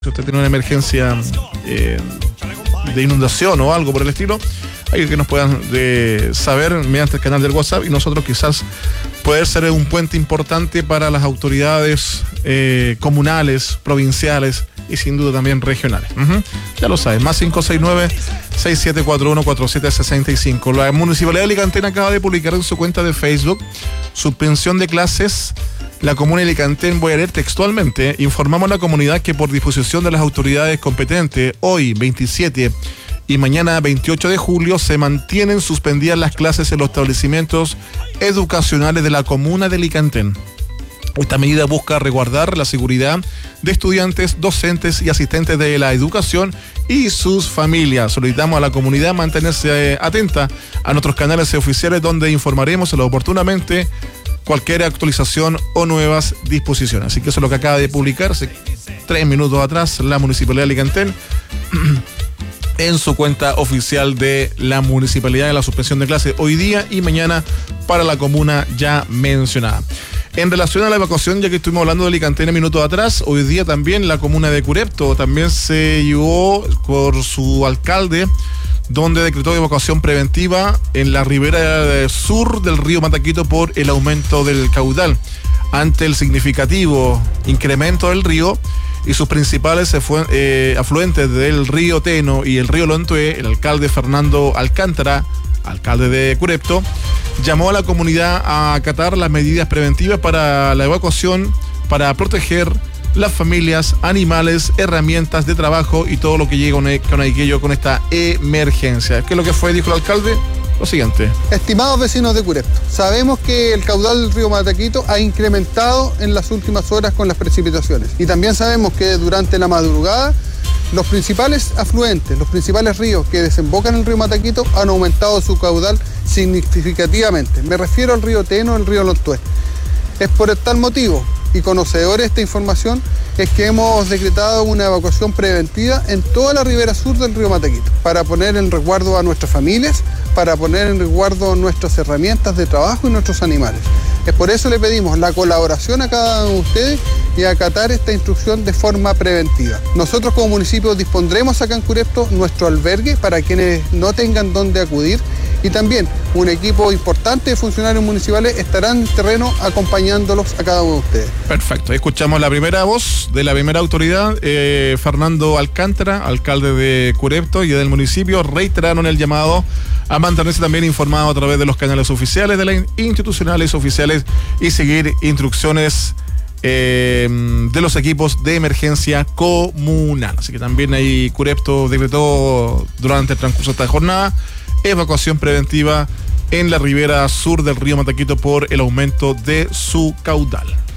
Si usted tiene una emergencia de inundación o algo por el estilo, hay que nos puedan saber mediante el canal del WhatsApp, y nosotros quizás poder ser un puente importante para las autoridades comunales, provinciales y sin duda también regionales. Ya lo saben, más 569-6741-4765. La Municipalidad de Alicante acaba de publicar en su cuenta de Facebook suspensión de clases. La comuna de Alicante, voy a leer textualmente: informamos a la comunidad que por disposición de las autoridades competentes, hoy 27 y mañana 28 de julio se mantienen suspendidas las clases en los establecimientos educacionales de la comuna de Alicante. Esta medida busca resguardar la seguridad de estudiantes, docentes y asistentes de la educación y sus familias. Solicitamos a la comunidad mantenerse atenta a nuestros canales oficiales, donde informaremos oportunamente cualquier actualización o nuevas disposiciones. Así que eso es lo que acaba de publicarse 3 minutos atrás la Municipalidad de Alicante en su cuenta oficial de la Municipalidad, de la suspensión de clases hoy día y mañana para la comuna ya mencionada. En relación a la evacuación, ya que estuvimos hablando de Alicante minutos atrás, hoy día también la comuna de Curepto también se llevó por su alcalde, donde decretó evacuación preventiva en la ribera sur del río Mataquito por el aumento del caudal. Ante el significativo incremento del río y sus principales afluentes del río Teno y el río Lontué, el alcalde Fernando Alcántara, alcalde de Curepto, llamó a la comunidad a acatar las medidas preventivas para la evacuación, para proteger las familias, animales, herramientas de trabajo y todo lo que llega con esta emergencia. ¿Qué es lo que fue? Dijo el alcalde lo siguiente: estimados vecinos de Curepto, sabemos que el caudal del río Mataquito ha incrementado en las últimas horas con las precipitaciones, y también sabemos que durante la madrugada los principales afluentes, los principales ríos que desembocan en el río Mataquito han aumentado su caudal significativamente. Me refiero al río Teno, el río Lontué. Es por tal motivo, y conocedores de esta información, es que hemos decretado una evacuación preventiva en toda la ribera sur del río Mataquito, para poner en resguardo a nuestras familias, para poner en resguardo nuestras herramientas de trabajo y nuestros animales. Es por eso le pedimos la colaboración a cada uno de ustedes y acatar esta instrucción de forma preventiva. Nosotros como municipio dispondremos acá en Curepto nuestro albergue para quienes no tengan dónde acudir, y también un equipo importante de funcionarios municipales estarán en terreno acompañándolos a cada uno de ustedes. Perfecto, escuchamos la primera voz de la primera autoridad, Fernando Alcántara, alcalde de Curepto y del municipio. Reiteraron el llamado a mantenerse también informado a través de los canales oficiales, de las institucionales oficiales, y seguir instrucciones de los equipos de emergencia comunal. Así que también ahí Curepto decretó durante el transcurso de esta jornada evacuación preventiva en la ribera sur del río Mataquito por el aumento de su caudal.